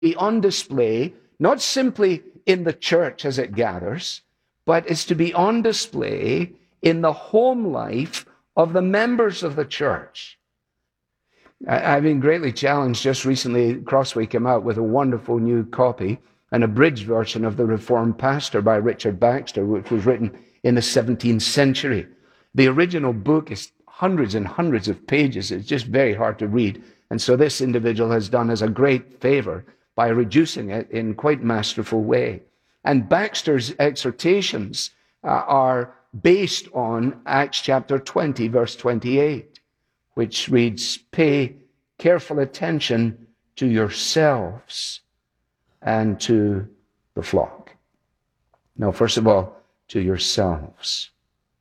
be on display, not simply in the church as it gathers, but it's to be on display in the home life of the members of the church. I've been greatly challenged. Just recently, Crossway came out with a wonderful new copy, an abridged version of The Reformed Pastor by Richard Baxter, which was written in the 17th century. The original book is hundreds and hundreds of pages. It's just very hard to read. And so this individual has done us a great favor by reducing it in quite masterful way. And Baxter's exhortations are based on Acts chapter 20, verse 28, which reads, "Pay careful attention to yourselves and to the flock." Now, first of all, to yourselves.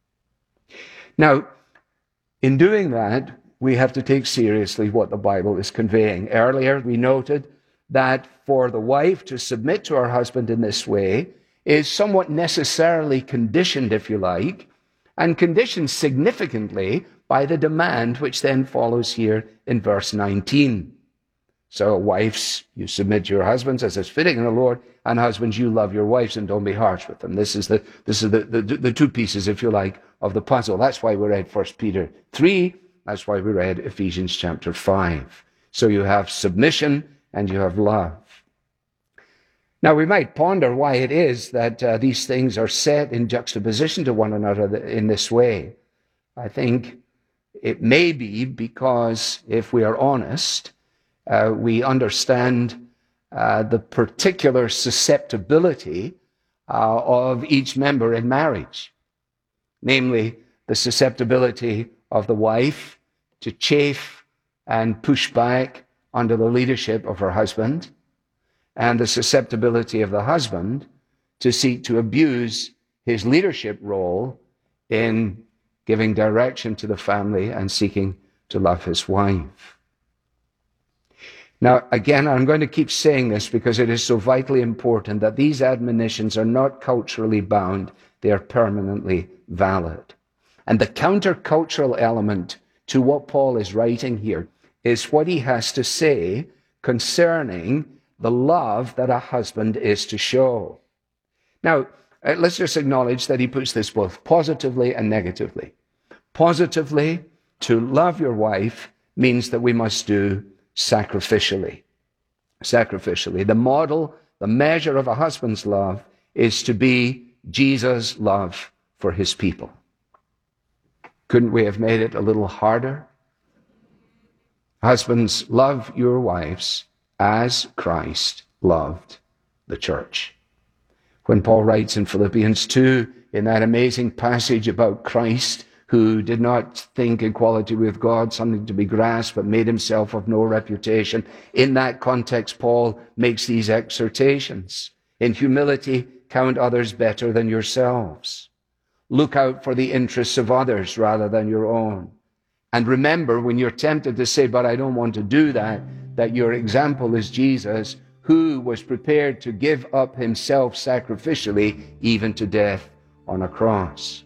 Now, in doing that, we have to take seriously what the Bible is conveying. Earlier, we noted that for the wife to submit to her husband in this way is somewhat necessarily conditioned, if you like, and conditioned significantly by the demand which then follows here in verse 19. So wives, you submit to your husbands as is fitting in the Lord, and husbands, you love your wives and don't be harsh with them. This is the two pieces, if you like, of the puzzle. That's why we read 1 Peter 3. That's why we read Ephesians chapter 5. So you have submission and you have love. Now, we might ponder why it is that these things are set in juxtaposition to one another in this way. I think it may be because, if we are honest, we understand the particular susceptibility of each member in marriage, namely the susceptibility of the wife to chafe and push back under the leadership of her husband, and the susceptibility of the husband to seek to abuse his leadership role in giving direction to the family and seeking to love his wife. Now, again, I'm going to keep saying this because it is so vitally important that these admonitions are not culturally bound. They are permanently valid. And the countercultural element to what Paul is writing here is what he has to say concerning the love that a husband is to show. Now, let's just acknowledge that he puts this both positively and negatively. Positively, to love your wife means that we must do sacrificially. Sacrificially. The model, the measure of a husband's love is to be Jesus' love for his people. Couldn't we have made it a little harder? Husbands, love your wives as Christ loved the church. When Paul writes in Philippians 2, in that amazing passage about Christ, who did not think equality with God something to be grasped, but made himself of no reputation, in that context, Paul makes these exhortations. In humility, count others better than yourselves. Look out for the interests of others rather than your own. And remember, when you're tempted to say, but I don't want to do that, that your example is Jesus, who was prepared to give up himself sacrificially, even to death on a cross.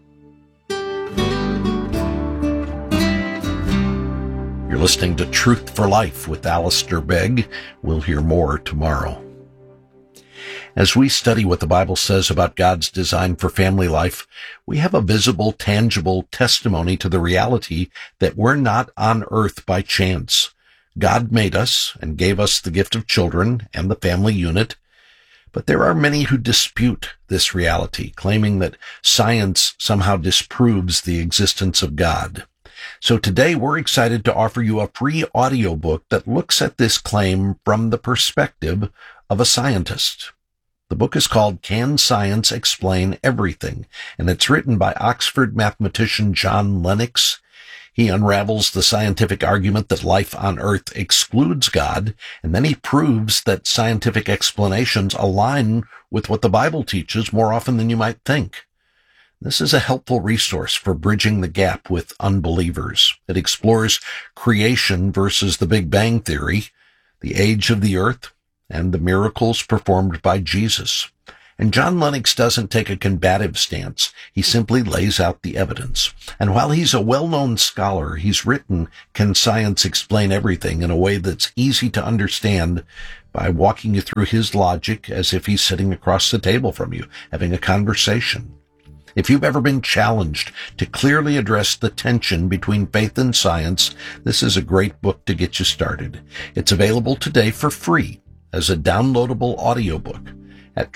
You're listening to Truth for Life with Alistair Begg. We'll hear more tomorrow. As we study what the Bible says about God's design for family life, we have a visible, tangible testimony to the reality that we're not on earth by chance. God made us and gave us the gift of children and the family unit, but there are many who dispute this reality, claiming that science somehow disproves the existence of God. So today we're excited to offer you a free audiobook that looks at this claim from the perspective of a scientist. The book is called Can Science Explain Everything? And it's written by Oxford mathematician John Lennox. He unravels the scientific argument that life on Earth excludes God, and then he proves that scientific explanations align with what the Bible teaches more often than you might think. This is a helpful resource for bridging the gap with unbelievers. It explores creation versus the Big Bang Theory, the age of the earth, and the miracles performed by Jesus. And John Lennox doesn't take a combative stance. He simply lays out the evidence. And while he's a well-known scholar, he's written Can Science Explain Everything in a way that's easy to understand by walking you through his logic as if he's sitting across the table from you, having a conversation. If you've ever been challenged to clearly address the tension between faith and science, this is a great book to get you started. It's available today for free as a downloadable audiobook at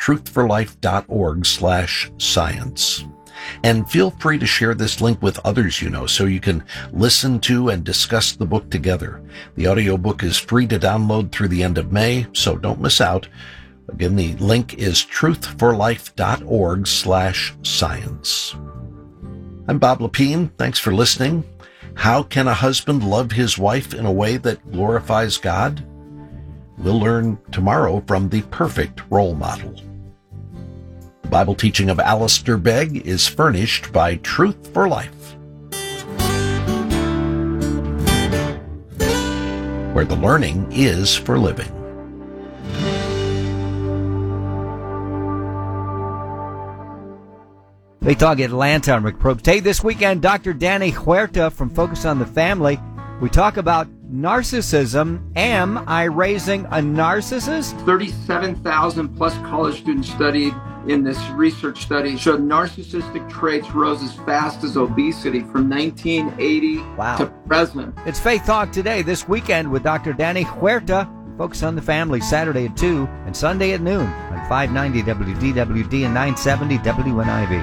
truthforlife.org/science. And feel free to share this link with others you know so you can listen to and discuss the book together. The audiobook is free to download through the end of May, so don't miss out. Again, the link is truthforlife.org/science. I'm Bob Lepine. Thanks for listening. How can a husband love his wife in a way that glorifies God? We'll learn tomorrow from the perfect role model. The Bible teaching of Alistair Begg is furnished by Truth for Life, where the learning is for living. Faith Talk Atlanta, I'm Rick Probst. Hey, this weekend, Dr. Danny Huerta from Focus on the Family. We talk about narcissism. Am I raising a narcissist? 37,000 plus college students studied in this research study showed narcissistic traits rose as fast as obesity from 1980 to present. It's Faith Talk today, this weekend, with Dr. Danny Huerta. Focus on the Family, Saturday at 2 and Sunday at noon on 590 WDWD and 970 WNIV.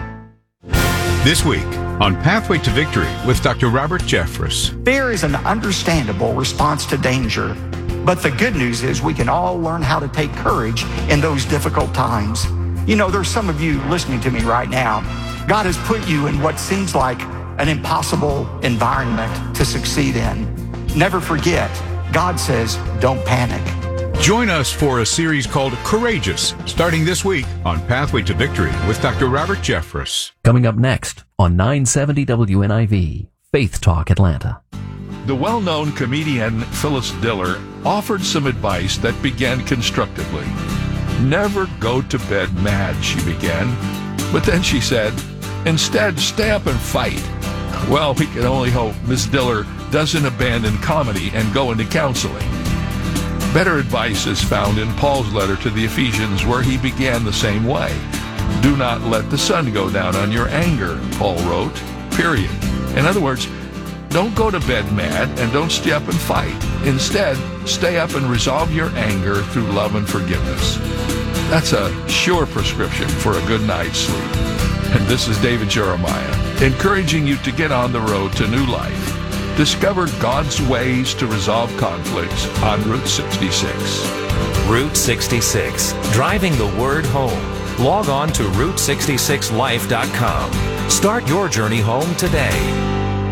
This week on Pathway to Victory with Dr. Robert Jeffress. Fear is an understandable response to danger, but the good news is we can all learn how to take courage in those difficult times. You know, there's some of you listening to me right now. God has put you in what seems like an impossible environment to succeed in. Never forget, God says, don't panic. Join us for a series called Courageous, starting this week on Pathway to Victory with Dr. Robert Jeffress. Coming up next on 970 WNIV, Faith Talk Atlanta. The well-known comedian Phyllis Diller offered some advice that began constructively. Never go to bed mad, she began. But then she said, instead, stay up and fight. Well, we can only hope Miss Diller doesn't abandon comedy and go into counseling. Better advice is found in Paul's letter to the Ephesians, where he began the same way. Do not let the sun go down on your anger, Paul wrote, period. In other words, don't go to bed mad and don't stay up and fight. Instead, stay up and resolve your anger through love and forgiveness. That's a sure prescription for a good night's sleep. And this is David Jeremiah, encouraging you to get on the road to new life. Discover God's ways to resolve conflicts on Route 66. Route 66, driving the word home. Log on to Route66Life.com. Start your journey home today.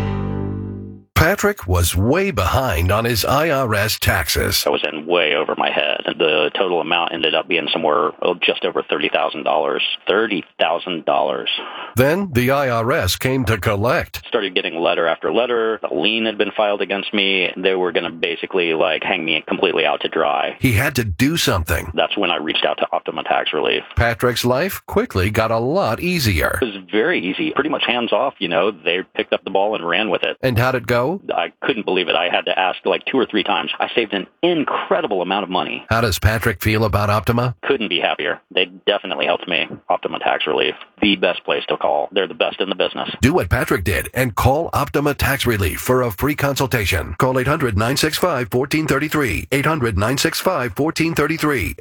Patrick was way behind on his IRS taxes. I was in way over my head. The total amount ended up being somewhere just over $30,000. $30,000. Then the IRS came to collect. Started getting letter after letter. A lien had been filed against me. They were going to basically hang me completely out to dry. He had to do something. That's when I reached out to Optima Tax Relief. Patrick's life quickly got a lot easier. It was very easy. Pretty much hands off, They picked up the ball and ran with it. And how'd it go? I couldn't believe it. I had to ask 2 or 3 times. I saved an incredible amount of money. How does Patrick feel about Optima? Couldn't be happier. They definitely helped me. Optima Tax Relief, the best place to call. They're the best in the business. Do what Patrick did and call Optima Tax Relief for a free consultation. Call 800-965-1433. 800-965-1433.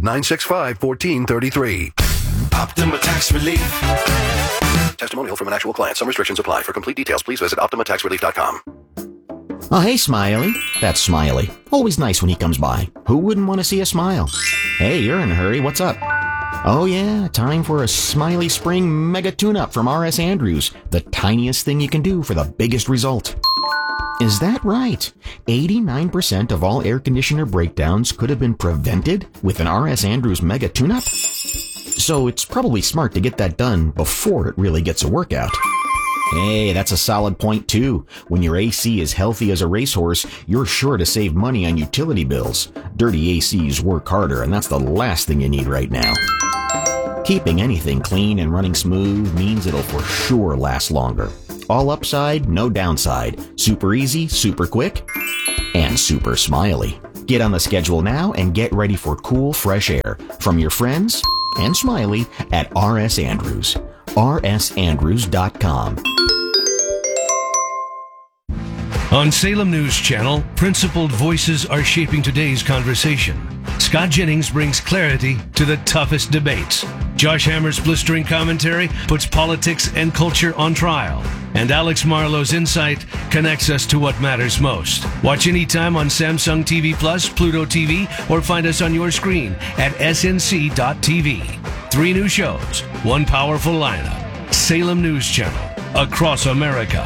800-965-1433. Optima Tax Relief. Testimonial from an actual client. Some restrictions apply. For complete details, please visit OptimaTaxRelief.com. Oh, hey, Smiley. That's Smiley. Always nice when he comes by. Who wouldn't want to see a smile? Hey, you're in a hurry. What's up? Oh, yeah, time for a Smiley Spring Mega Tune-Up from R.S. Andrews. The tiniest thing you can do for the biggest result. Is that right? 89% of all air conditioner breakdowns could have been prevented with an R.S. Andrews Mega Tune-Up? So it's probably smart to get that done before it really gets a workout. Hey, that's a solid point too. When your AC is healthy as a racehorse, you're sure to save money on utility bills. Dirty ACs work harder, and that's the last thing you need right now. Keeping anything clean and running smooth means it'll for sure last longer. All upside, no downside. Super easy, super quick, and super smiley. Get on the schedule now and get ready for cool, fresh air from your friends and Smiley at R.S. Andrews. rsandrews.com. On Salem News Channel, principled voices are shaping today's conversation. Scott Jennings brings clarity to the toughest debates. Josh Hammer's blistering commentary puts politics and culture on trial. And Alex Marlowe's insight connects us to what matters most. Watch anytime on Samsung TV Plus, Pluto TV, or find us on your screen at snc.tv. 3 new shows, 1 powerful lineup. Salem News Channel, across America.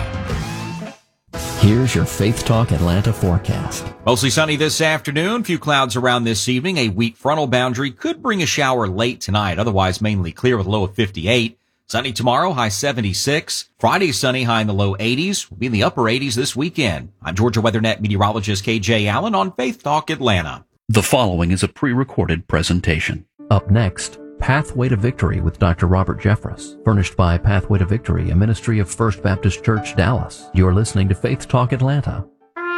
Here's your Faith Talk Atlanta forecast. Mostly sunny this afternoon. Few clouds around this evening. A weak frontal boundary could bring a shower late tonight. Otherwise, mainly clear with a low of 58. Sunny tomorrow, high 76. Friday, sunny, high in the low 80s. We'll be in the upper 80s this weekend. I'm Georgia WeatherNet meteorologist KJ Allen on Faith Talk Atlanta. The following is a pre-recorded presentation. Up next, Pathway to Victory with Dr. Robert Jeffress, furnished by Pathway to Victory, a ministry of First Baptist Church, Dallas. You're listening to Faith Talk Atlanta.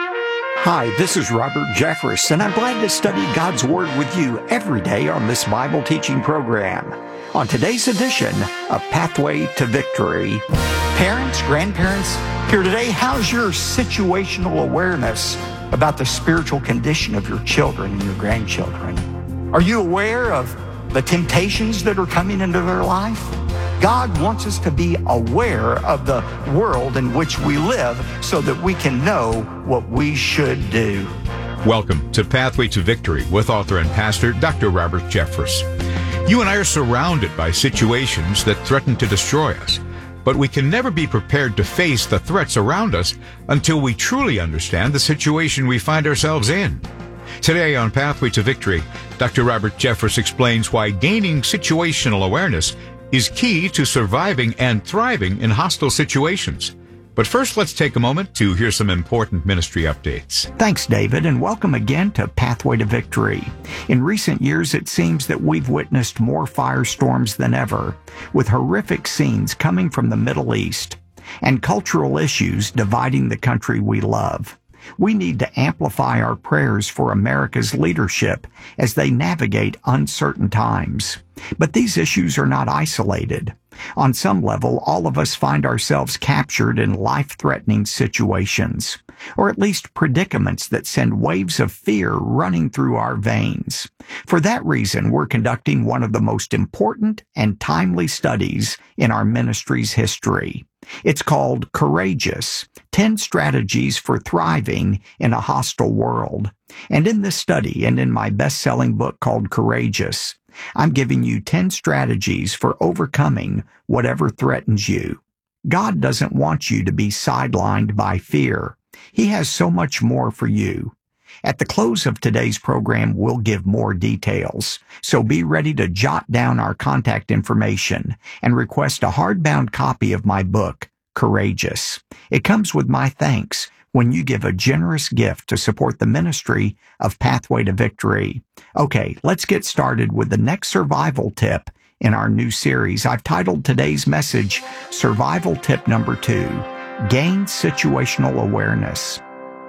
Hi, this is Robert Jeffress, and I'm glad to study God's Word with you every day on this Bible teaching program. On today's edition of Pathway to Victory, parents, grandparents, here today, how's your situational awareness about the spiritual condition of your children and your grandchildren? Are you aware of the temptations that are coming into their life? God wants us to be aware of the world in which we live so that we can know what we should do. Welcome to Pathway to Victory with author and pastor Dr. Robert Jeffress. You and I are surrounded by situations that threaten to destroy us, but we can never be prepared to face the threats around us until we truly understand the situation we find ourselves in. Today on Pathway to Victory, Dr. Robert Jeffress explains why gaining situational awareness is key to surviving and thriving in hostile situations. But first, let's take a moment to hear some important ministry updates. Thanks, David, and welcome again to Pathway to Victory. In recent years, it seems that we've witnessed more firestorms than ever, with horrific scenes coming from the Middle East and cultural issues dividing the country we love. We need to amplify our prayers for America's leadership as they navigate uncertain times. But these issues are not isolated. On some level, all of us find ourselves captured in life-threatening situations, or at least predicaments that send waves of fear running through our veins. For that reason, we're conducting one of the most important and timely studies in our ministry's history. It's called Courageous, 10 Strategies for Thriving in a Hostile World. And in this study, and in my best-selling book called Courageous, I'm giving you 10 strategies for overcoming whatever threatens you. God doesn't want you to be sidelined by fear. He has so much more for you. At the close of today's program, we'll give more details, so be ready to jot down our contact information and request a hardbound copy of my book, Courageous. It comes with my thanks when you give a generous gift to support the ministry of Pathway to Victory. Okay, let's get started with the next survival tip in our new series. I've titled today's message, Survival Tip Number 2, Gain Situational Awareness.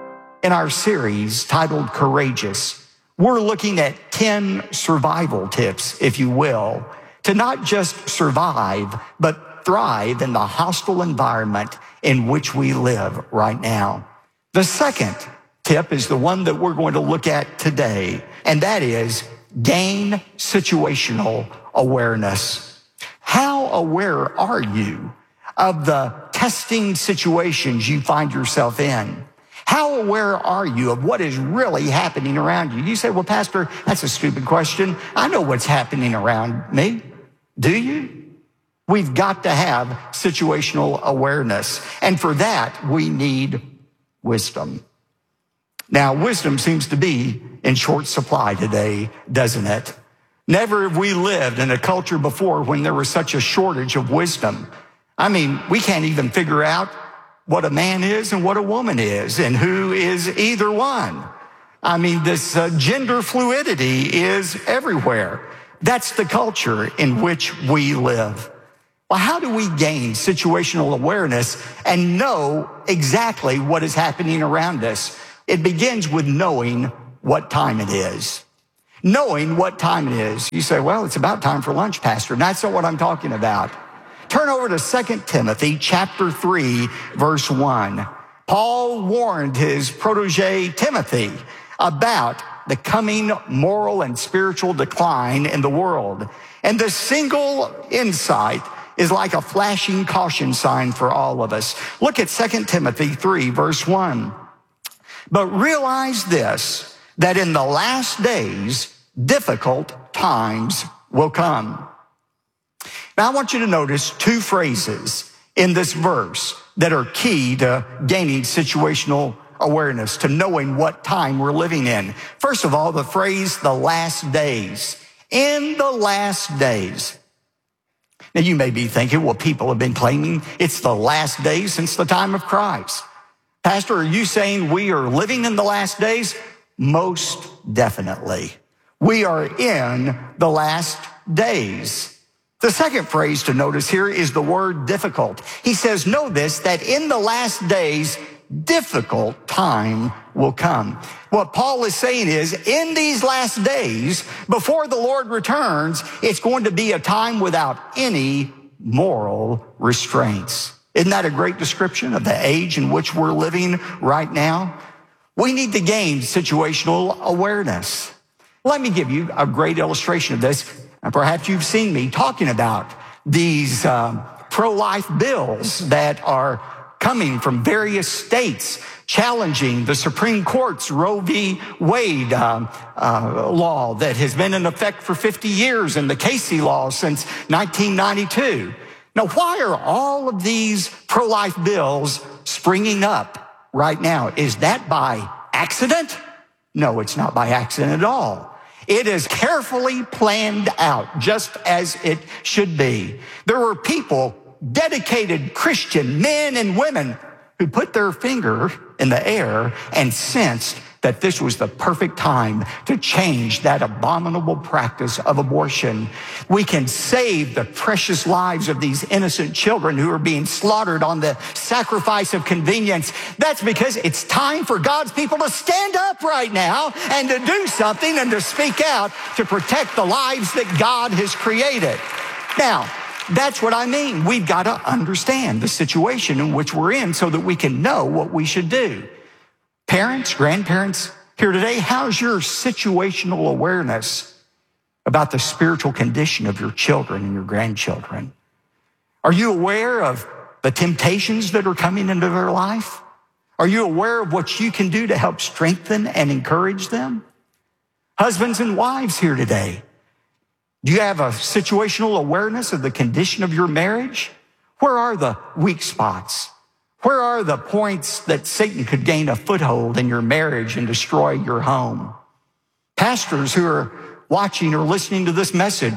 In our series titled Courageous, we're looking at 10 survival tips, if you will, to not just survive, but thrive in the hostile environment in which we live right now. The second tip is the one that we're going to look at today, and that is gain situational awareness. How aware are you of the testing situations you find yourself in? How aware are you of what is really happening around you? You say, well, Pastor, that's a stupid question. I know what's happening around me. Do you? We've got to have situational awareness. And for that, we need wisdom. Now, wisdom seems to be in short supply today, doesn't it? Never have we lived in a culture before when there was such a shortage of wisdom. I mean, we can't even figure out what a man is and what a woman is and who is either one. I mean, this gender fluidity is everywhere. That's the culture in which we live. Well, how do we gain situational awareness and know exactly what is happening around us? It begins with knowing what time it is. Knowing what time it is. You say, well, it's about time for lunch, Pastor. And that's not what I'm talking about. Turn over to 2 Timothy chapter 3, verse 1. Paul warned his protege Timothy about the coming moral and spiritual decline in the world. And the single insight is like a flashing caution sign for all of us. Look at 2 Timothy 3, verse 1. But realize this, that in the last days, difficult times will come. Now, I want you to notice two phrases in this verse that are key to gaining situational awareness, to knowing what time we're living in. First of all, the phrase, the last days. In the last days. Now, you may be thinking, well, people have been claiming it's the last days since the time of Christ. Pastor, are you saying we are living in the last days? Most definitely. We are in the last days. The second phrase to notice here is the word difficult. He says, know this, that in the last days, difficult time will come. What Paul is saying is, in these last days, before the Lord returns, it's going to be a time without any moral restraints. Isn't that a great description of the age in which we're living right now? We need to gain situational awareness. Let me give you a great illustration of this. And perhaps you've seen me talking about these pro-life bills that are coming from various states challenging the Supreme Court's Roe v. Wade law that has been in effect for 50 years and the Casey law since 1992. Now, why are all of these pro-life bills springing up right now? Is that by accident? No, it's not by accident at all. It is carefully planned out, just as it should be. There were people, dedicated Christian men and women, who put their finger in the air and sensed that this was the perfect time to change that abominable practice of abortion. We can save the precious lives of these innocent children who are being slaughtered on the sacrifice of convenience. That's because it's time for God's people to stand up right now and to do something and to speak out to protect the lives that God has created. Now, that's what I mean. We've got to understand the situation in which we're in so that we can know what we should do. Parents, grandparents here today, how's your situational awareness about the spiritual condition of your children and your grandchildren? Are you aware of the temptations that are coming into their life? Are you aware of what you can do to help strengthen and encourage them? Husbands and wives here today, do you have a situational awareness of the condition of your marriage? Where are the weak spots? Where are the points that Satan could gain a foothold in your marriage and destroy your home? Pastors who are watching or listening to this message,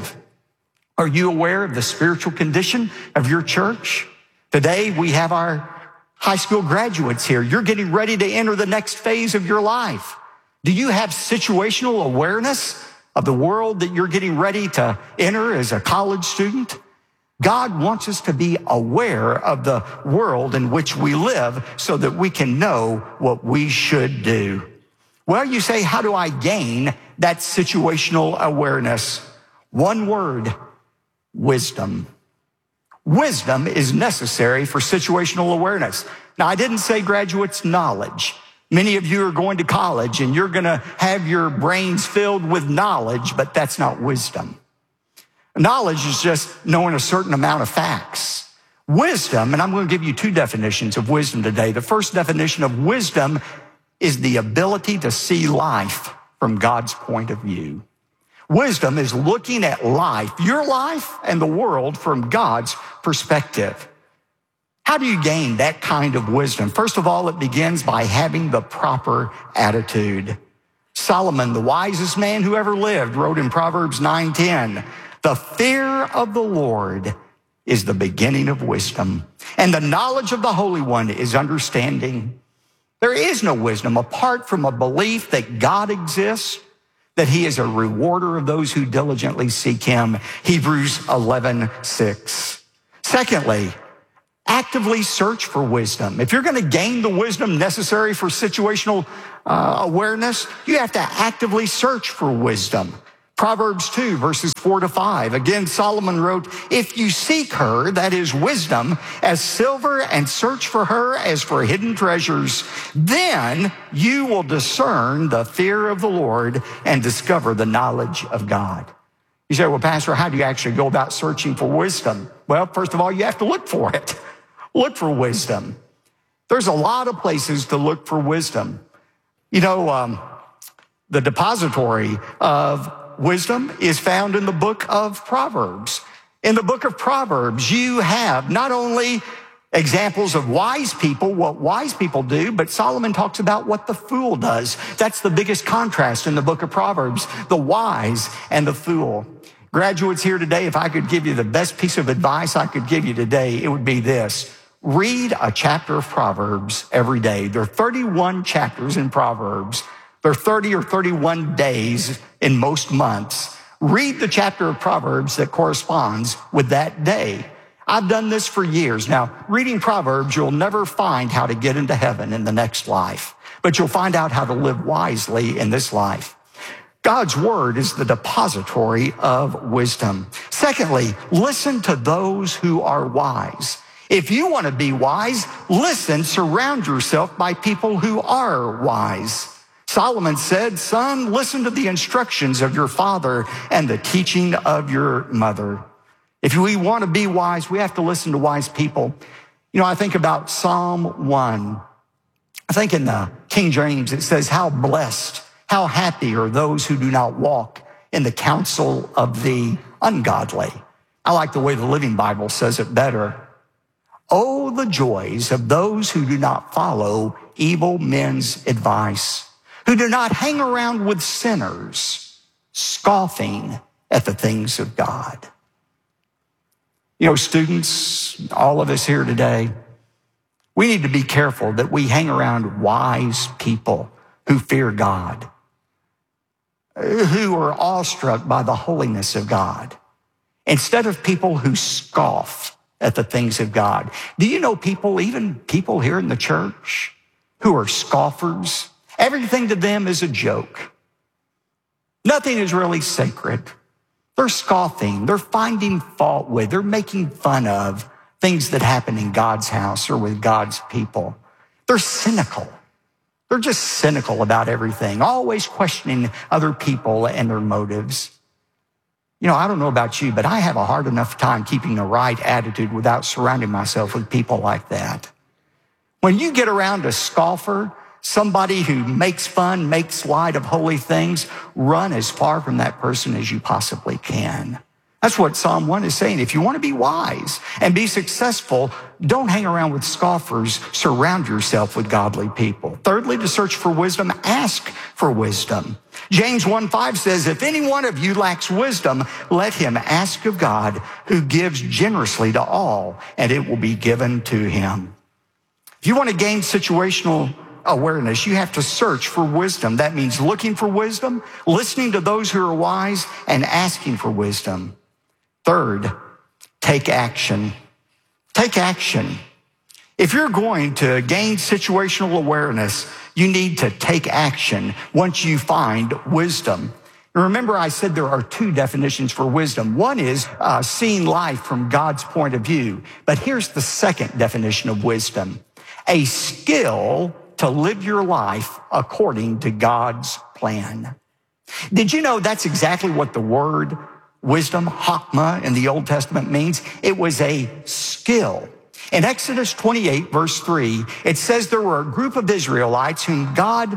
are you aware of the spiritual condition of your church? Today, we have our high school graduates here. You're getting ready to enter the next phase of your life. Do you have situational awareness of the world that you're getting ready to enter as a college student? God wants us to be aware of the world in which we live so that we can know what we should do. Well, you say, how do I gain that situational awareness? One word, wisdom. Wisdom is necessary for situational awareness. Now, I didn't say graduates' knowledge. Many of you are going to college and you're going to have your brains filled with knowledge, but that's not wisdom. Knowledge is just knowing a certain amount of facts. Wisdom, and I'm going to give you two definitions of wisdom today. The first definition of wisdom is the ability to see life from God's point of view. Wisdom is looking at life, your life and the world, from God's perspective. How do you gain that kind of wisdom? First of all, it begins by having the proper attitude. Solomon, the wisest man who ever lived, wrote in Proverbs 9:10, the fear of the Lord is the beginning of wisdom, and the knowledge of the Holy One is understanding. There is no wisdom apart from a belief that God exists, that he is a rewarder of those who diligently seek him. Hebrews 11:6. Secondly, actively search for wisdom. If you're going to gain the wisdom necessary for situational awareness, you have to actively search for wisdom. Proverbs 2, verses 4-5. Again, Solomon wrote, if you seek her, that is wisdom, as silver, and search for her as for hidden treasures, then you will discern the fear of the Lord and discover the knowledge of God. You say, well, Pastor, how do you actually go about searching for wisdom? Well, first of all, you have to look for it. Look for wisdom. There's a lot of places to look for wisdom. You know, the depository of wisdom is found in the book of Proverbs. In the book of Proverbs, you have not only examples of wise people, what wise people do, but Solomon talks about what the fool does. That's the biggest contrast in the book of Proverbs, the wise and the fool. Graduates here today, if I could give you the best piece of advice I could give you today, it would be this. Read a chapter of Proverbs every day. There are 31 chapters in Proverbs. There are 30 or 31 days in most months. Read the chapter of Proverbs that corresponds with that day. I've done this for years. Now, reading Proverbs, you'll never find how to get into heaven in the next life, but you'll find out how to live wisely in this life. God's word is the depository of wisdom. Secondly, listen to those who are wise. If you want to be wise, listen, surround yourself by people who are wise. Solomon said, son, listen to the instructions of your father and the teaching of your mother. If we want to be wise, we have to listen to wise people. You know, I think about Psalm 1. I think in the King James, it says, how blessed, how happy are those who do not walk in the counsel of the ungodly. I like the way the Living Bible says it better. Oh, the joys of those who do not follow evil men's advice, who do not hang around with sinners, scoffing at the things of God. You know, students, all of us here today, we need to be careful that we hang around wise people who fear God, who are awestruck by the holiness of God, instead of people who scoff at the things of God. Do you know people, even people here in the church, who are scoffers? Everything to them is a joke. Nothing is really sacred. They're scoffing. They're finding fault with. They're making fun of things that happen in God's house or with God's people. They're cynical. They're just cynical about everything, always questioning other people and their motives. You know, I don't know about you, but I have a hard enough time keeping the right attitude without surrounding myself with people like that. When you get around a scoffer, somebody who makes fun, makes light of holy things, run as far from that person as you possibly can. That's what Psalm 1 is saying. If you want to be wise and be successful, don't hang around with scoffers. Surround yourself with godly people. Thirdly, to search for wisdom, ask for wisdom. James 1:5 says, if any one of you lacks wisdom, let him ask of God, who gives generously to all, and it will be given to him. If you want to gain situational awareness, you have to search for wisdom. That means looking for wisdom, listening to those who are wise, and asking for wisdom. Third, take action. Take action. If you're going to gain situational awareness, you need to take action once you find wisdom. Remember, I said there are two definitions for wisdom. One is seeing life from God's point of view. But here's the second definition of wisdom: a skill to live your life according to God's plan. Did you know that's exactly what the word wisdom, chokmah, in the Old Testament means? It was a skill. In Exodus 28, verse 3, it says there were a group of Israelites whom God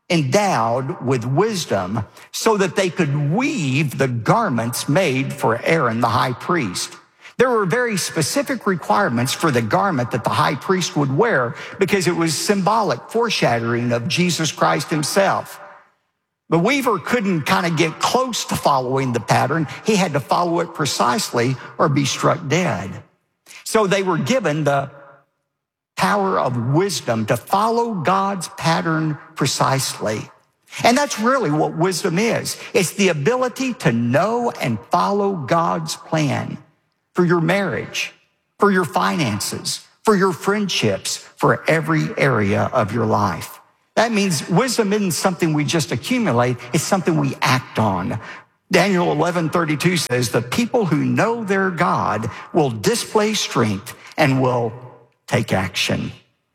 endowed with wisdom so that they could weave the garments made for Aaron, the high priest. There were very specific requirements for the garment that the high priest would wear because it was symbolic, foreshadowing of Jesus Christ himself. The weaver couldn't kind of get close to following the pattern. He had to follow it precisely or be struck dead. So they were given the power of wisdom to follow God's pattern precisely. And that's really what wisdom is. It's the ability to know and follow God's plan for your marriage, for your finances, for your friendships, for every area of your life. That means wisdom isn't something we just accumulate, it's something we act on. Daniel 11:32 says, the people who know their God will display strength and will take action.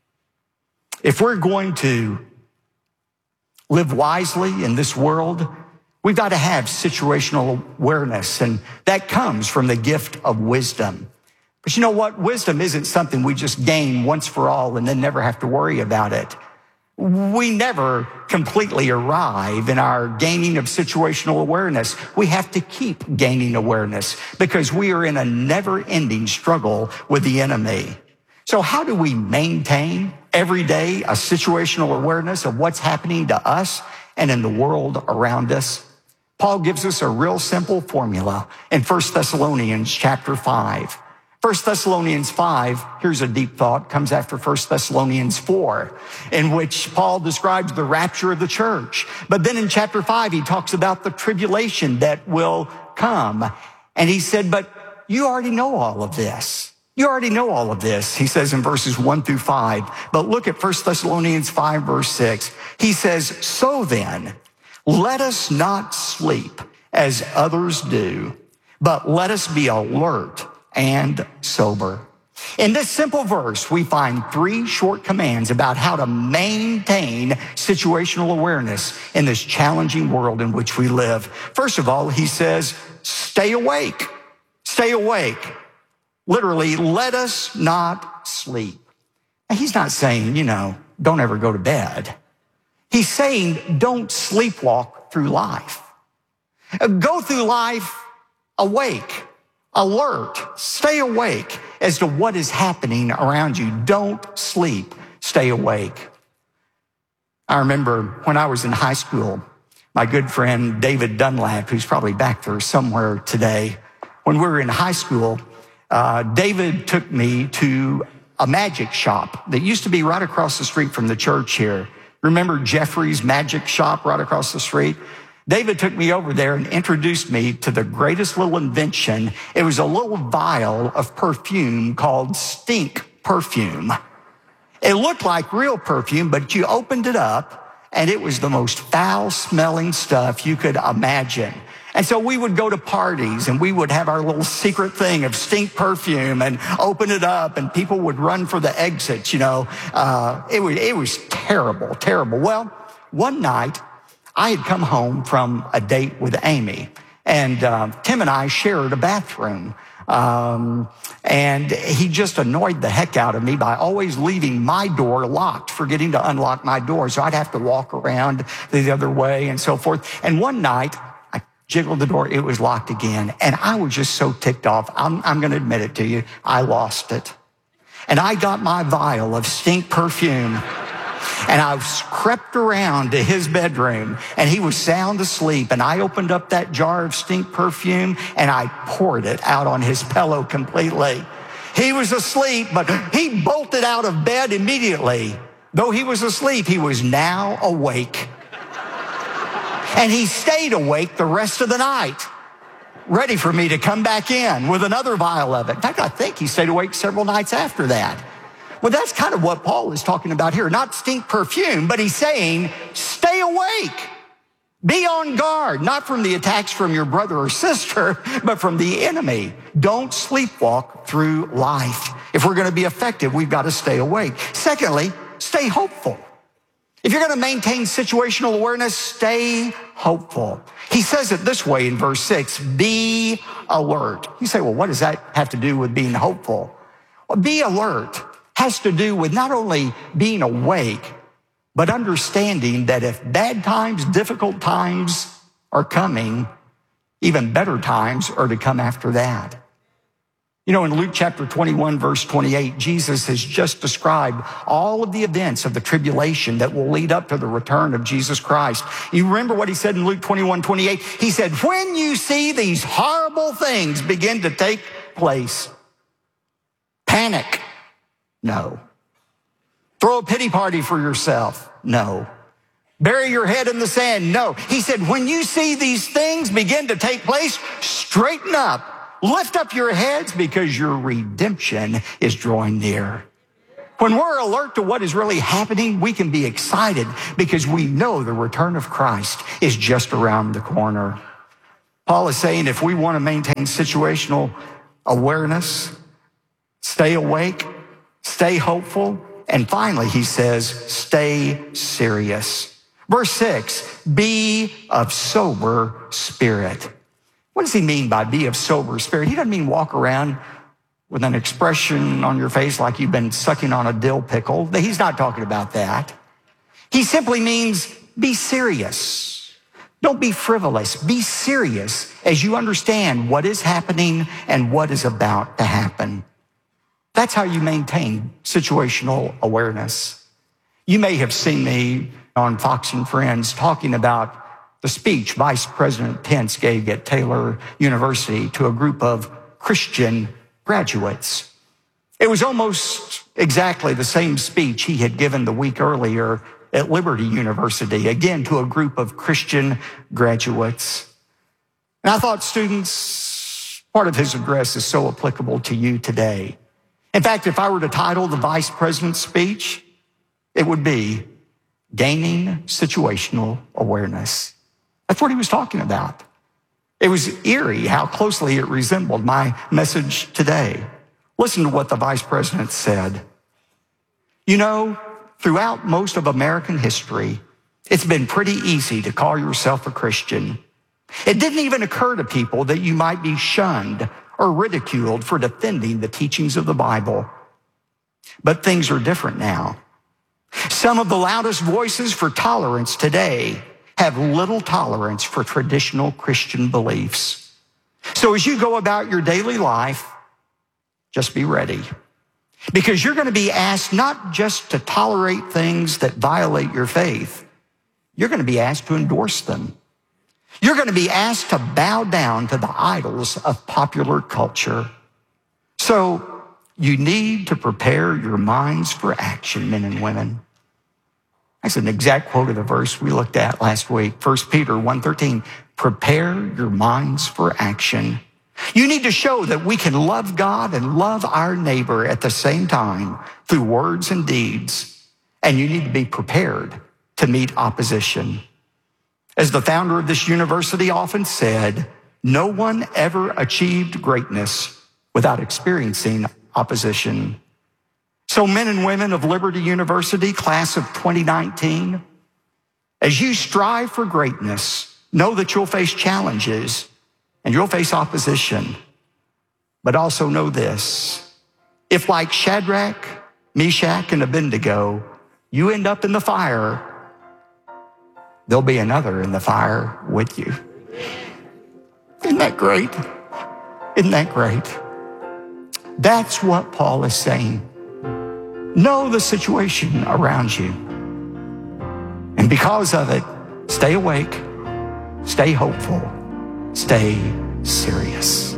If we're going to live wisely in this world, we've got to have situational awareness, and that comes from the gift of wisdom. But you know what? Wisdom isn't something we just gain once for all and then never have to worry about it. We never completely arrive in our gaining of situational awareness. We have to keep gaining awareness because we are in a never-ending struggle with the enemy. So how do we maintain every day a situational awareness of what's happening to us and in the world around us? Paul gives us a real simple formula in 1 Thessalonians chapter 5. 1 Thessalonians 5, here's a deep thought, comes after 1 Thessalonians 4, in which Paul describes the rapture of the church. But then in chapter 5, he talks about the tribulation that will come. And he said, but you already know all of this. You already know all of this, he says in verses 1 through 5. But look at 1 Thessalonians 5, verse 6. He says, so then, let us not sleep as others do, but let us be alert and sober. In this simple verse, we find 3 short commands about how to maintain situational awareness in this challenging world in which we live. First of all, he says, stay awake. Stay awake. Literally, let us not sleep. And he's not saying, don't ever go to bed. He's saying, don't sleepwalk through life. Go through life awake, alert, stay awake as to what is happening around you. Don't sleep, stay awake. I remember when I was in high school, my good friend David Dunlap, who's probably back there somewhere today, when we were in high school, David took me to a magic shop that used to be right across the street from the church here. Remember Jeffrey's Magic Shop right across the street? David took me over there and introduced me to the greatest little invention. It was a little vial of perfume called Stink Perfume. It looked like real perfume, but you opened it up and it was the most foul-smelling stuff you could imagine. And so we would go to parties and we would have our little secret thing of stink perfume and open it up and people would run for the exits, It was terrible, terrible. Well, one night I had come home from a date with Amy and Tim and I shared a bathroom. And he just annoyed the heck out of me by always leaving my door locked, forgetting to unlock my door. So I'd have to walk around the other way and so forth. And one night, jiggled the door, it was locked again. And I was just so ticked off. I'm going to admit it to you. I lost it. And I got my vial of stink perfume and I crept around to his bedroom and he was sound asleep. And I opened up that jar of stink perfume and I poured it out on his pillow completely. He was asleep, but he bolted out of bed immediately. Though he was asleep, he was now awake. And he stayed awake the rest of the night, ready for me to come back in with another vial of it. In fact, I think he stayed awake several nights after that. Well, that's kind of what Paul is talking about here. Not stink perfume, but he's saying, stay awake. Be on guard, not from the attacks from your brother or sister, but from the enemy. Don't sleepwalk through life. If we're going to be effective, we've got to stay awake. Secondly, stay hopeful. If you're going to maintain situational awareness, stay hopeful. He says it this way in verse 6, be alert. You say, well, what does that have to do with being hopeful? Well, be alert has to do with not only being awake, but understanding that if bad times, difficult times are coming, even better times are to come after that. In Luke chapter 21, verse 28, Jesus has just described all of the events of the tribulation that will lead up to the return of Jesus Christ. You remember what he said in Luke 21, 28? He said, when you see these horrible things begin to take place, panic. No. Throw a pity party for yourself. No. Bury your head in the sand. No. He said, when you see these things begin to take place, straighten up. Lift up your heads because your redemption is drawing near. When we're alert to what is really happening, we can be excited because we know the return of Christ is just around the corner. Paul is saying if we want to maintain situational awareness, stay awake, stay hopeful, and finally he says, stay serious. Verse 6, be of sober spirit. What does he mean by be of sober spirit? He doesn't mean walk around with an expression on your face like you've been sucking on a dill pickle. He's not talking about that. He simply means be serious. Don't be frivolous. Be serious as you understand what is happening and what is about to happen. That's how you maintain situational awareness. You may have seen me on Fox and Friends talking about the speech Vice President Pence gave at Taylor University to a group of Christian graduates. It was almost exactly the same speech he had given the week earlier at Liberty University, again to a group of Christian graduates. And I thought, students, part of his address is so applicable to you today. In fact, if I were to title the Vice President's speech, it would be Gaining Situational Awareness. That's what he was talking about. It was eerie how closely it resembled my message today. Listen to what the Vice President said. You know, throughout most of American history, it's been pretty easy to call yourself a Christian. It didn't even occur to people that you might be shunned or ridiculed for defending the teachings of the Bible. But things are different now. Some of the loudest voices for tolerance today have little tolerance for traditional Christian beliefs. So as you go about your daily life, just be ready. Because you're going to be asked not just to tolerate things that violate your faith, you're going to be asked to endorse them. You're going to be asked to bow down to the idols of popular culture. So you need to prepare your minds for action, men and women. That's an exact quote of the verse we looked at last week, 1 Peter 1:13. Prepare your minds for action. You need to show that we can love God and love our neighbor at the same time through words and deeds. And you need to be prepared to meet opposition. As the founder of this university often said, no one ever achieved greatness without experiencing opposition. So men and women of Liberty University, class of 2019, as you strive for greatness, know that you'll face challenges and you'll face opposition. But also know this, if like Shadrach, Meshach, and Abednego, you end up in the fire, there'll be another in the fire with you. Isn't that great? Isn't that great? That's what Paul is saying. Know the situation around you. And because of it, stay awake, stay hopeful, stay serious.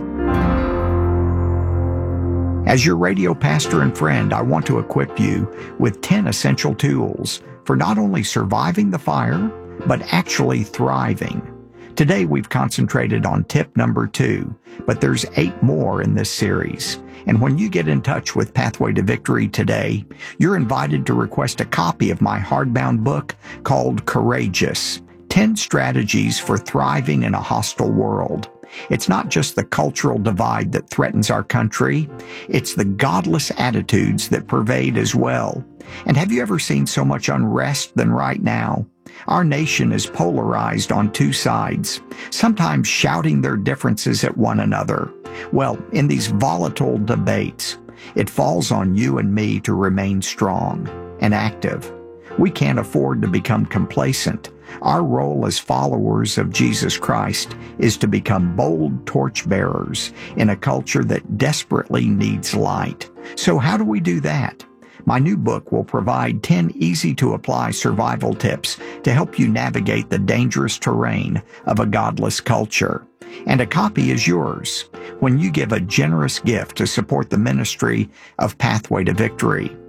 As your radio pastor and friend, I want to equip you with 10 essential tools for not only surviving the fire, but actually thriving. Today we've concentrated on tip number 2, but there's 8 more in this series. And when you get in touch with Pathway to Victory today, you're invited to request a copy of my hardbound book called Courageous, 10 Strategies for Thriving in a Hostile World. It's not just the cultural divide that threatens our country, it's the godless attitudes that pervade as well. And have you ever seen so much unrest than right now? Our nation is polarized on 2 sides, sometimes shouting their differences at one another. Well, in these volatile debates, it falls on you and me to remain strong and active. We can't afford to become complacent. Our role as followers of Jesus Christ is to become bold torchbearers in a culture that desperately needs light. So how do we do that? My new book will provide 10 easy-to-apply survival tips to help you navigate the dangerous terrain of a godless culture. And a copy is yours when you give a generous gift to support the ministry of Pathway to Victory.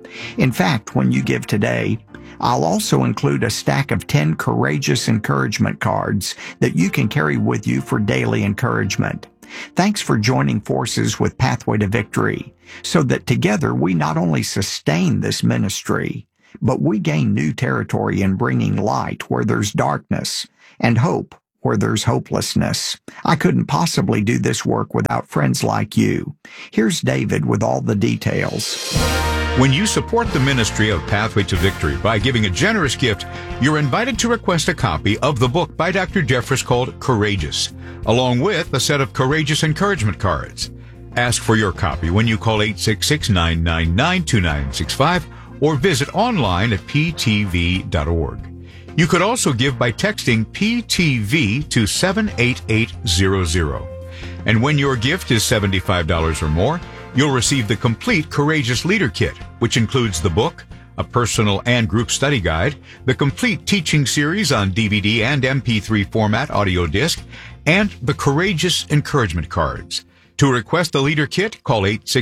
In fact, when you give today, I'll also include a stack of 10 courageous encouragement cards that you can carry with you for daily encouragement. Thanks for joining forces with Pathway to Victory, so that together we not only sustain this ministry, but we gain new territory in bringing light where there's darkness and hope where there's hopelessness. I couldn't possibly do this work without friends like you. Here's David with all the details. When you support the ministry of Pathway to Victory by giving a generous gift, you're invited to request a copy of the book by Dr. Jeffress called Courageous, along with a set of courageous encouragement cards. Ask for your copy when you call 866-999-2965 or visit online at ptv.org. You could also give by texting PTV to 78800. And when your gift is $75 or more, you'll receive the complete Courageous Leader Kit, which includes the book, a personal and group study guide, the complete teaching series on DVD and MP3 format audio disc, and the Courageous Encouragement Cards. To request the Leader Kit, call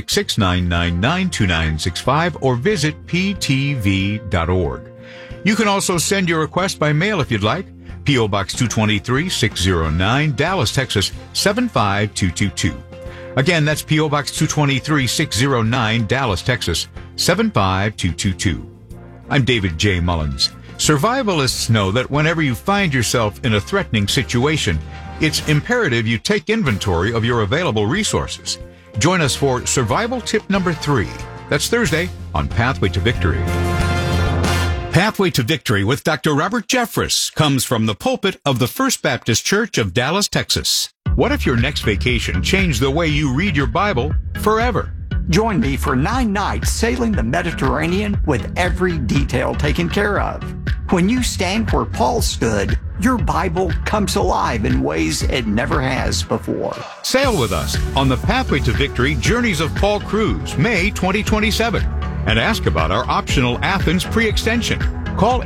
866-999-2965 or visit ptv.org. You can also send your request by mail if you'd like. P.O. Box 223, 609, Dallas, Texas, 75222. Again, that's P.O. Box 223, 609, Dallas, Texas, 75222. I'm David J. Mullins. Survivalists know that whenever you find yourself in a threatening situation, it's imperative you take inventory of your available resources. Join us for Survival Tip number 3. That's Thursday on Pathway to Victory. Pathway to Victory with Dr. Robert Jeffress comes from the pulpit of the First Baptist Church of Dallas, Texas. What if your next vacation changed the way you read your Bible forever? Join me for 9 nights sailing the Mediterranean with every detail taken care of. When you stand where Paul stood, your Bible comes alive in ways it never has before. Sail with us on the Pathway to Victory Journeys of Paul Cruise, May 2027. And ask about our optional Athens pre-extension. Call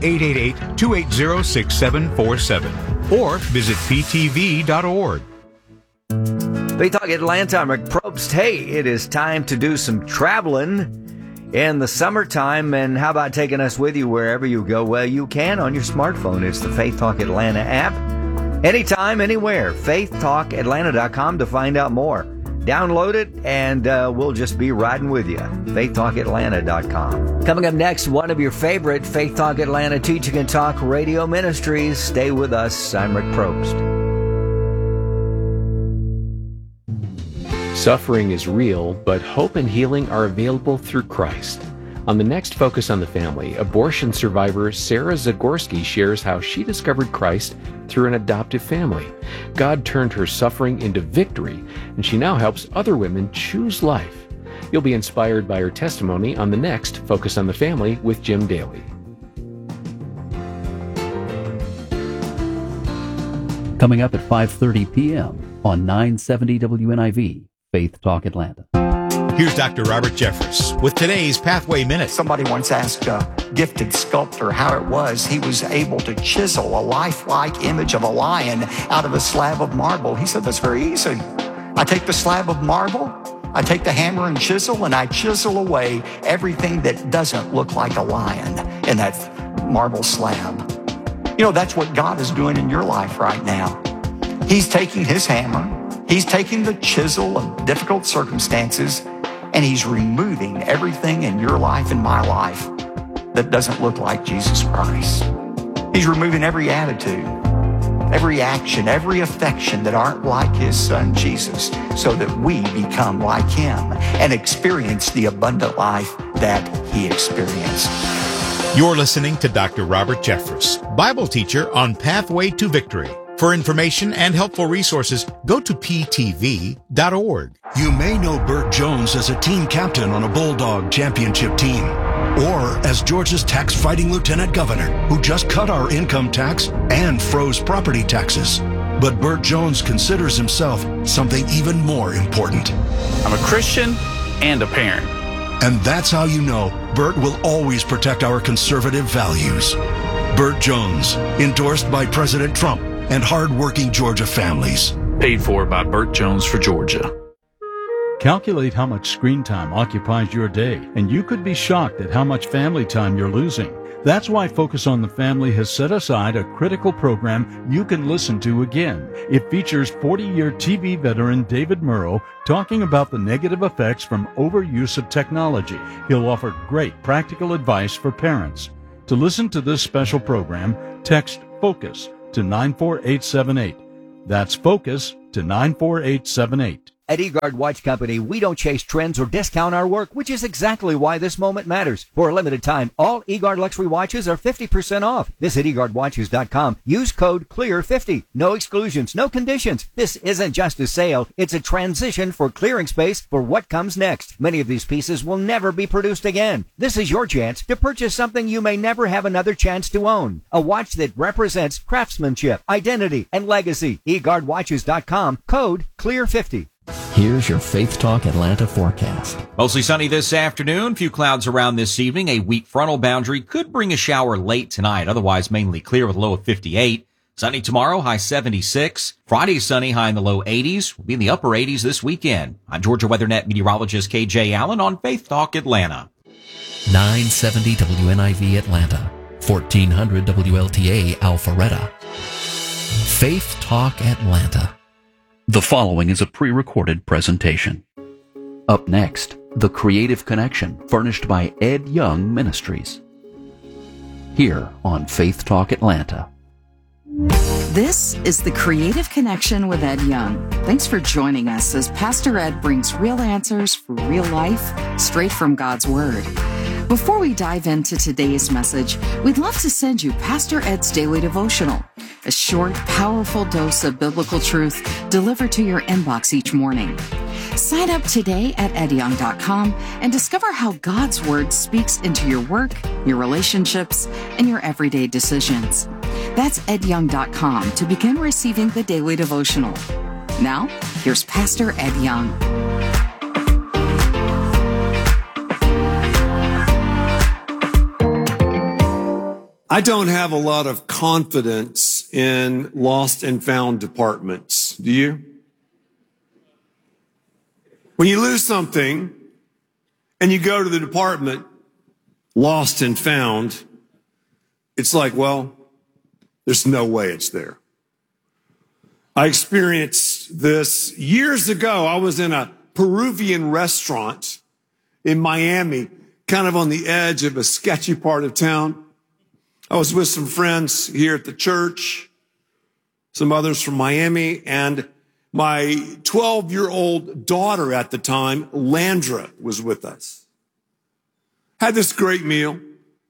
888-280-6747 or visit ptv.org. Faith Talk Atlanta, I'm Rick Probst. Hey, it is time to do some traveling in the summertime. And how about taking us with you wherever you go? Well, you can on your smartphone. It's the Faith Talk Atlanta app. Anytime, anywhere. FaithTalkAtlanta.com to find out more. Download it, and we'll just be riding with you. FaithTalkAtlanta.com. Coming up next, one of your favorite Faith Talk Atlanta Teaching and Talk radio ministries. Stay with us. I'm Rick Probst. Suffering is real, but hope and healing are available through Christ. On the next Focus on the Family, abortion survivor Sarah Zagorski shares how she discovered Christ through an adoptive family. God turned her suffering into victory, and she now helps other women choose life. You'll be inspired by her testimony on the next Focus on the Family with Jim Daly. Coming up at 5:30 p.m. on 970 WNIV, Faith Talk Atlanta. Here's Dr. Robert Jeffress with today's Pathway Minute. Somebody once asked a gifted sculptor how it was he was able to chisel a lifelike image of a lion out of a slab of marble. He said, that's very easy. I take the slab of marble, I take the hammer and chisel, and I chisel away everything that doesn't look like a lion in that marble slab. You know, that's what God is doing in your life right now. He's taking his hammer, he's taking the chisel of difficult circumstances, and he's removing everything in your life and my life that doesn't look like Jesus Christ. He's removing every attitude, every action, every affection that aren't like his son Jesus, so that we become like him and experience the abundant life that he experienced. You're listening to Dr. Robert Jeffress, Bible teacher on Pathway to Victory. For information and helpful resources, go to ptv.org. You may know Burt Jones as a team captain on a Bulldog championship team, or as Georgia's tax-fighting lieutenant governor who just cut our income tax and froze property taxes. But Burt Jones considers himself something even more important. I'm a Christian and a parent. And that's how you know Burt will always protect our conservative values. Burt Jones, endorsed by President Trump and hard-working Georgia families. Paid for by Burt Jones for Georgia. Calculate how much screen time occupies your day, and you could be shocked at how much family time you're losing. That's why Focus on the Family has set aside a critical program you can listen to again. It features 40-year TV veteran David Murrow talking about the negative effects from overuse of technology. He'll offer great practical advice for parents. To listen to this special program, text FOCUS to 94878. That's FOCUS to 94878. At eGuard Watch Company, we don't chase trends or discount our work, which is exactly why this moment matters. For a limited time, all eGuard luxury watches are 50% off. Visit eGuardWatches.com. Use code CLEAR50. No exclusions, no conditions. This isn't just a sale. It's a transition for clearing space for what comes next. Many of these pieces will never be produced again. This is your chance to purchase something you may never have another chance to own. A watch that represents craftsmanship, identity, and legacy. eGuardWatches.com. Code CLEAR50. Here's your Faith Talk Atlanta forecast. Mostly sunny this afternoon. Few clouds around this evening. A weak frontal boundary could bring a shower late tonight. Otherwise, mainly clear with a low of 58. Sunny tomorrow, high 76. Friday, sunny, high in the low 80s. We'll be in the upper 80s this weekend. I'm Georgia WeatherNet meteorologist KJ Allen on Faith Talk Atlanta. 970 WNIV Atlanta. 1400 WLTA Alpharetta. Faith Talk Atlanta. The following is a pre-recorded presentation. Up next, The Creative Connection, furnished by Ed Young Ministries. Here on Faith Talk Atlanta. This is The Creative Connection with Ed Young. Thanks for joining us as Pastor Ed brings real answers for real life, straight from God's Word. Before we dive into today's message, we'd love to send you Pastor Ed's Daily Devotional, a short, powerful dose of biblical truth delivered to your inbox each morning. Sign up today at edyoung.com and discover how God's Word speaks into your work, your relationships, and your everyday decisions. That's edyoung.com to begin receiving the Daily Devotional. Now, here's Pastor Ed Young. I don't have a lot of confidence in lost and found departments. Do you? When you lose something and you go to the department, lost and found, it's like, well, there's no way it's there. I experienced this years ago. I was in a Peruvian restaurant in Miami, kind of on the edge of a sketchy part of town. I was with some friends here at the church, some others from Miami, and my 12-year-old daughter at the time, Landra, was with us. Had this great meal.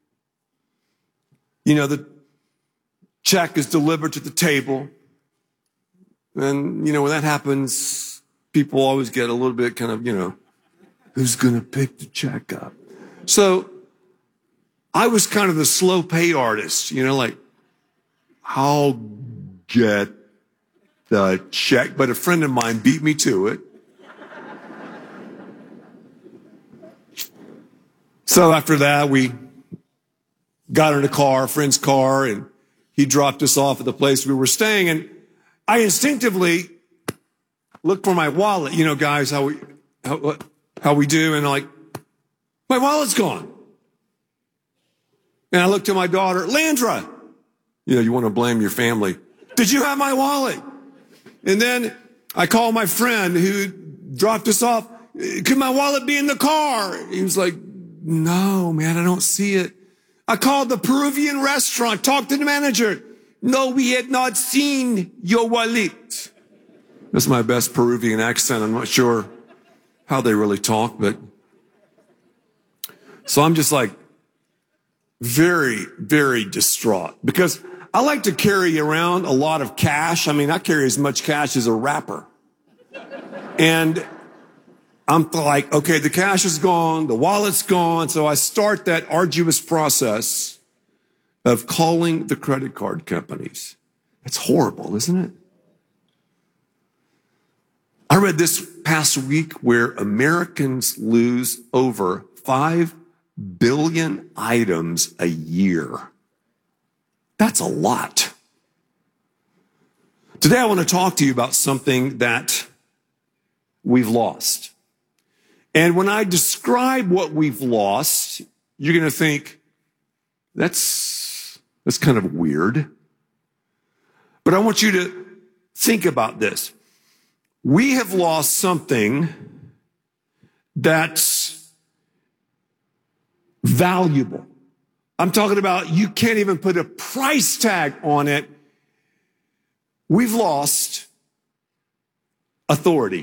You know, the check is delivered to the table. And, you know, when that happens, people always get a little bit kind of, you know, who's going to pick the check up? So I was kind of the slow pay artist, you know, like, I'll get the check. But a friend of mine beat me to it. So after that, we got in a car, a friend's car, and he dropped us off at the place we were staying. And I instinctively looked for my wallet. You know, guys, how we do. And I'm like, my wallet's gone. And I looked at my daughter, Landra. You know, you want to blame your family. Did you have my wallet? And then I called my friend who dropped us off. Could my wallet be in the car? He was like, no, man, I don't see it. I called the Peruvian restaurant, talked to the manager. No, we had not seen your wallet. That's my best Peruvian accent. I'm not sure how they really talk, but so I'm just like very, very distraught because I like to carry around a lot of cash. I mean, I carry as much cash as a rapper. And I'm like, okay, the cash is gone, the wallet's gone. So I start that arduous process of calling the credit card companies. It's horrible, isn't it? I read this past week where Americans lose over 5 billion items a year. That's a lot. Today I want to talk to you about something that we've lost. And when I describe what we've lost, you're going to think, that's kind of weird. But I want you to think about this. We have lost something that's valuable. I'm talking about you can't even put a price tag on it. We've lost authority.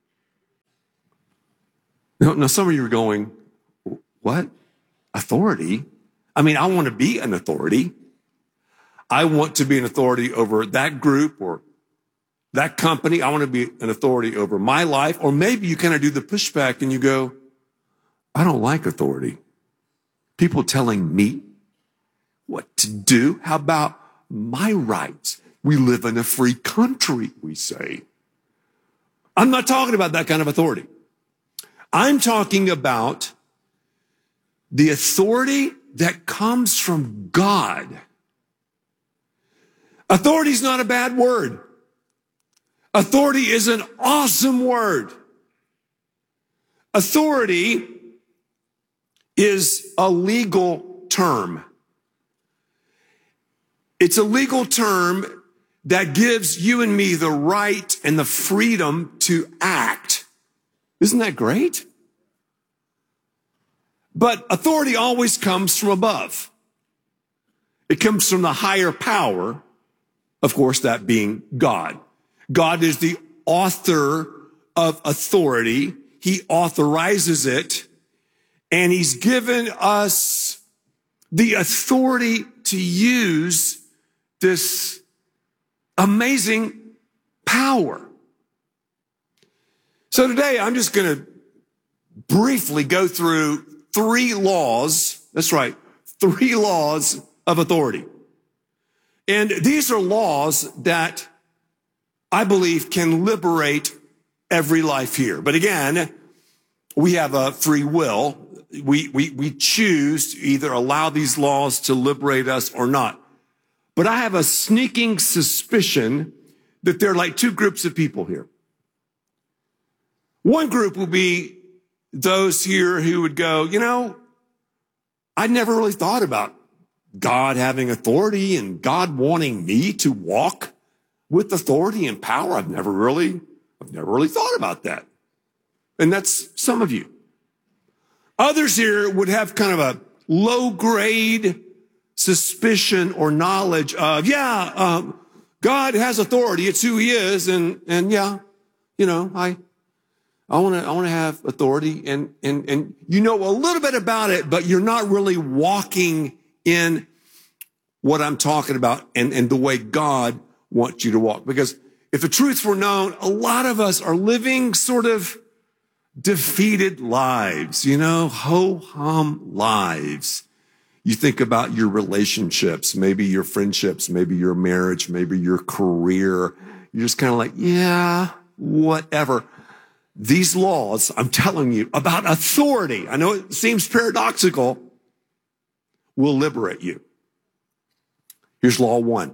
Now, some of you are going, what? Authority? I mean, I want to be an authority. I want to be an authority over that group or that company. I want to be an authority over my life. Or maybe you kind of do the pushback and you go, I don't like authority. People telling me what to do. How about my rights? We live in a free country, we say. I'm not talking about that kind of authority. I'm talking about the authority that comes from God. Authority is not a bad word. Authority is an awesome word. Authority is a legal term. It's a legal term that gives you and me the right and the freedom to act. Isn't that great? But authority always comes from above. It comes from the higher power, of course, that being God. God is the author of authority. He authorizes it, and he's given us the authority to use this amazing power. So today, I'm just going to briefly go through 3 laws. That's right, 3 laws of authority. And these are laws that I believe can liberate every life here. But again, we have a free will. We choose to either allow these laws to liberate us or not. But I have a sneaking suspicion that there are like 2 groups of people here. One group will be those here who would go, you know, I never really thought about God having authority and God wanting me to walk with authority and power. I've never really thought about that. And that's some of you. Others here would have kind of a low grade suspicion or knowledge of, God has authority. It's who he is. And yeah, you know, I want to have authority and you know a little bit about it, but you're not really walking in what I'm talking about and the way God wants you to walk. Because if the truth were known, a lot of us are living sort of defeated lives, you know, ho-hum lives. You think about your relationships, maybe your friendships, maybe your marriage, maybe your career. You're just kind of like, yeah, whatever. These laws, I'm telling you, about authority, I know it seems paradoxical, will liberate you. Here's law 1.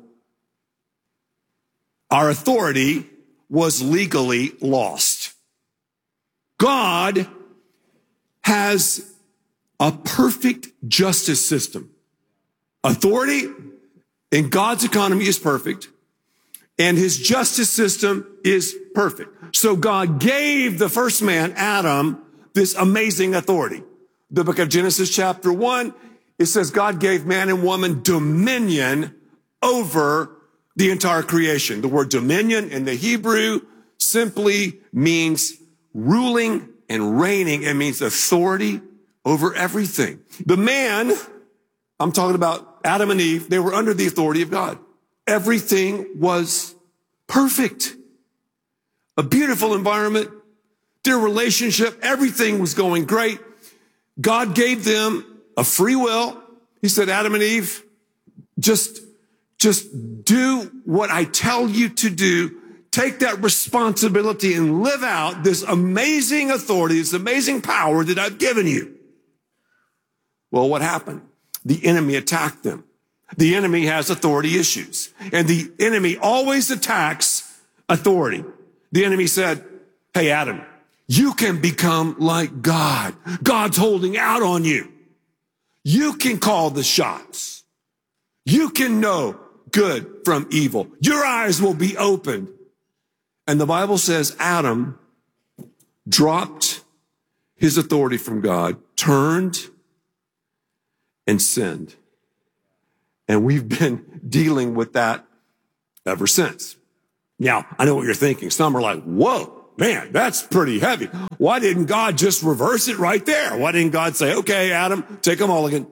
Our authority was legally lost. God has a perfect justice system. Authority in God's economy is perfect, and his justice system is perfect. So God gave the first man, Adam, this amazing authority. The book of Genesis chapter 1, it says God gave man and woman dominion over the entire creation. The word dominion in the Hebrew simply means ruling and reigning. It means authority over everything. The man, I'm talking about Adam and Eve, they were under the authority of God. Everything was perfect. A beautiful environment, their relationship, everything was going great. God gave them a free will. He said, Adam and Eve, just do what I tell you to do. Take that responsibility and live out this amazing authority, this amazing power that I've given you. Well, what happened? The enemy attacked them. The enemy has authority issues, and the enemy always attacks authority. The enemy said, hey, Adam, you can become like God. God's holding out on you. You can call the shots. You can know good from evil. Your eyes will be opened. And the Bible says Adam dropped his authority from God, turned and sinned. And we've been dealing with that ever since. Now, I know what you're thinking. Some are like, whoa, man, that's pretty heavy. Why didn't God just reverse it right there? Why didn't God say, okay, Adam, take a mulligan?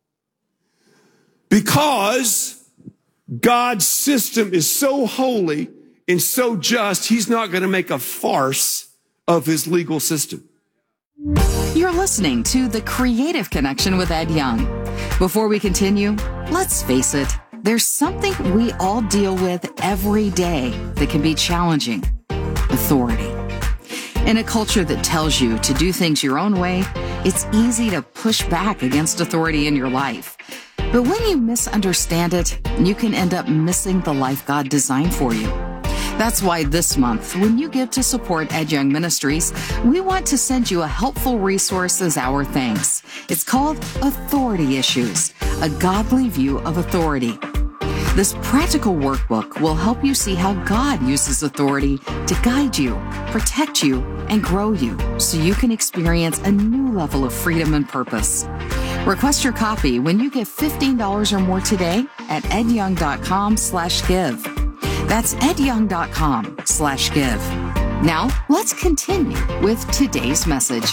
Because God's system is so holy and so just, he's not going to make a farce of his legal system. You're listening to The Creative Connection with Ed Young. Before we continue, let's face it, there's something we all deal with every day that can be challenging: authority. In a culture that tells you to do things your own way, it's easy to push back against authority in your life. But when you misunderstand it, you can end up missing the life God designed for you. That's why this month, when you give to support Ed Young Ministries, we want to send you a helpful resource as our thanks. It's called Authority Issues, a godly view of authority. This practical workbook will help you see how God uses authority to guide you, protect you, and grow you so you can experience a new level of freedom and purpose. Request your copy when you give $15 or more today at edyoung.com/give. That's edyoung.com/give. Now, let's continue with today's message.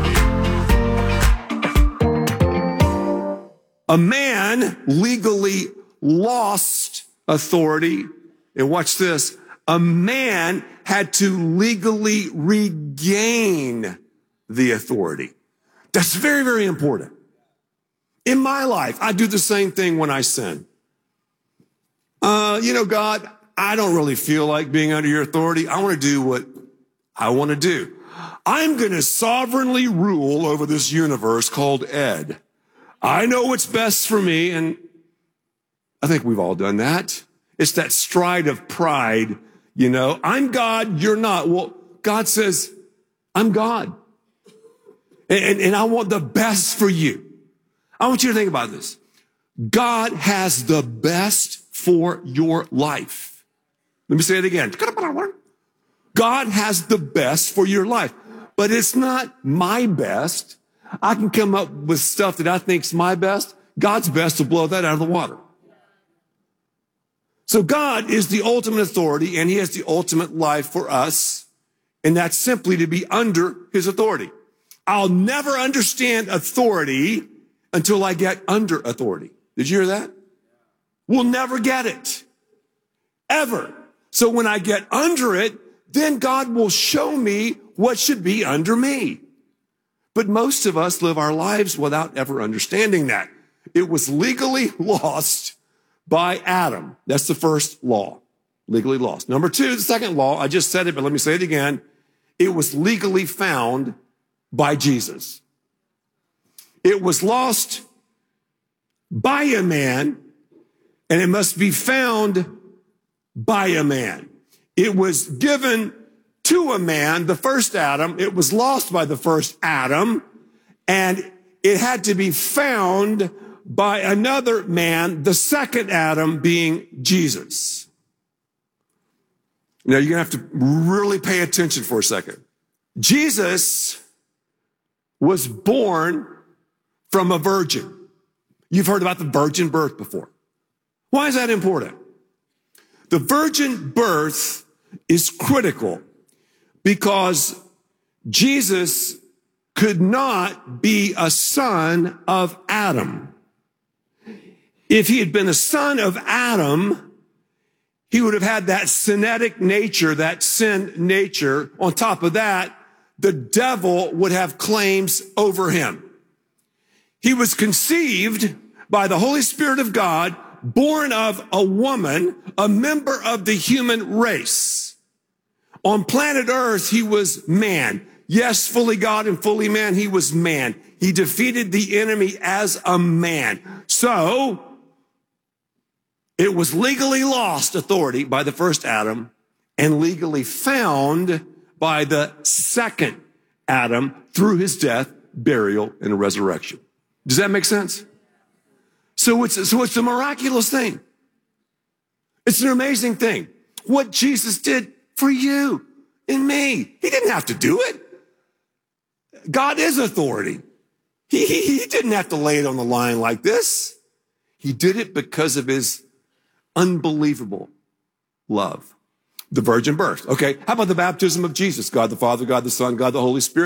A man legally lost authority. And watch this. A man had to legally regain the authority. That's very, very important. In my life, I do the same thing when I sin. God, I don't really feel like being under your authority. I want to do what I want to do. I'm going to sovereignly rule over this universe called Ed. I know what's best for me, and I think we've all done that. It's that stride of pride, I'm God, you're not. Well, God says, I'm God. And I want the best for you. I want you to think about this. God has the best for your life. Let me say it again. God has the best for your life, but it's not my best. I can come up with stuff that I think's my best. God's best will blow that out of the water. So God is the ultimate authority, and he has the ultimate life for us, and that's simply to be under his authority. I'll never understand authority until I get under authority. Did you hear that? We'll never get it. Ever. So when I get under it, then God will show me what should be under me. But most of us live our lives without ever understanding that. It was legally lost by Adam. That's the first law. Legally lost. Number two, the second law, I just said it, but let me say it again. It was legally found by Jesus. It was lost by a man, and it must be found by a man. It was given to a man, the first Adam. It was lost by the first Adam, and it had to be found by another man, the second Adam being Jesus. Now, you're going to have to really pay attention for a second. Jesus was born from a virgin. You've heard about the virgin birth before. Why is that important? The virgin birth is critical because Jesus could not be a son of Adam. If he had been a son of Adam, he would have had that sinetic nature, that sin nature. On top of that, the devil would have claims over him. He was conceived by the Holy Spirit of God, born of a woman, a member of the human race. On planet Earth, he was man. Yes, fully God and fully man, he was man. He defeated the enemy as a man. So, it was legally lost authority by the first Adam and legally found by the second Adam through his death, burial, and resurrection. Does that make sense? So it's a miraculous thing. It's an amazing thing. What Jesus did for you and me. He didn't have to do it. God is authority. He didn't have to lay it on the line like this. He did it because of his unbelievable love. The virgin birth. Okay, how about the baptism of Jesus? God the Father, God the Son, God the Holy Spirit.